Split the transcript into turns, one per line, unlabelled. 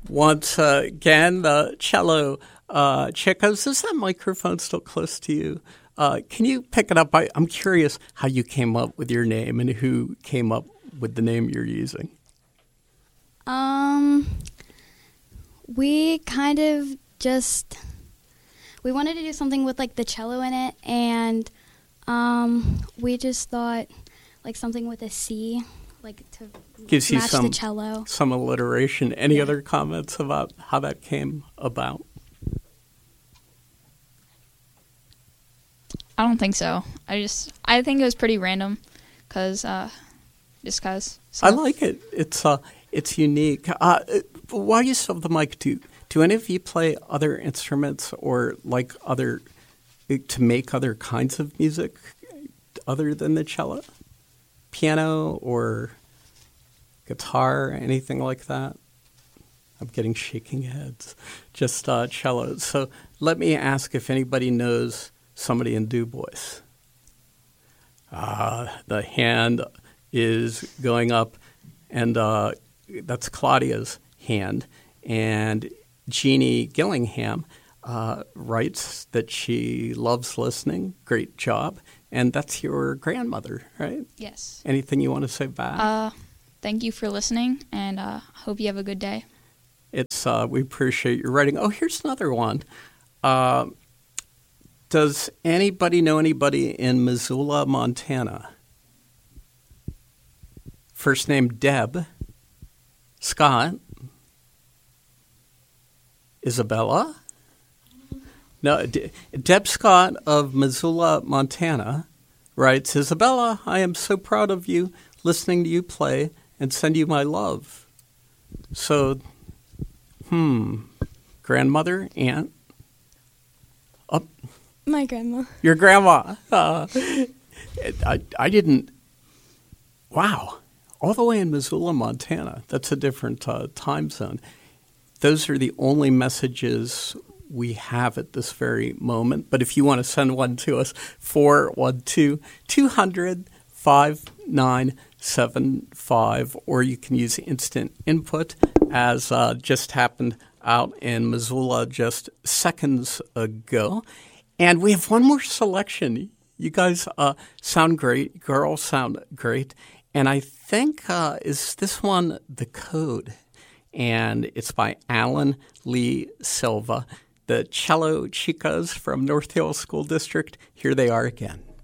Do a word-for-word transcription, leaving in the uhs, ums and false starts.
once uh, again, the cello uh, chicos. Is that microphone still close to you? Uh, can you pick it up? I, I'm curious how you came up with your name and who came up with the name you're using.
Um, we kind of just, we wanted to do something with like the cello in it, and um, we just thought like something with a C, like to
Gives you
match
some,
the cello.
some alliteration. Any
Yeah.
other comments about how that came about?
I don't think so. I just, I think it was pretty random, cause, uh, just cause. So.
I like it. It's uh, it's unique. Uh, while you still have the mic, do do any of you play other instruments or like other to make other kinds of music other than the cello, piano or guitar, anything like that? I'm getting shaking heads. Just uh, cello. So let me ask if anybody knows somebody in Du Bois. Uh, the hand is going up, and uh, that's Claudia's hand. And Jeannie Gillingham uh, writes that she loves listening. Great job. And that's your grandmother, right?
Yes.
Anything you want to say back?
Uh, thank you for listening, and uh, hope you have a good day.
It's uh, we appreciate your writing. Oh, here's another one. Uh, does anybody know anybody in Missoula, Montana? First name Deb, Scott, Isabella. No, D- Deb Scott of Missoula, Montana, writes, Isabella, I am so proud of you, listening to you play, and send you my love. So, hmm, grandmother, aunt, up.
My grandma.
Your grandma. Uh, I, I didn't, wow, all the way in Missoula, Montana. That's a different uh, time zone. Those are the only messages we have at this very moment. But if you want to send one to us, four one two, two hundred, five nine seven five, or you can use instant input, as uh, just happened out in Missoula just seconds ago. And we have one more selection. You guys uh, sound great. Girls sound great. And I think, uh, is this one The Code? And it's by Alan Lee Silva. The Cello Chicas from North Hill School District. Here they are again.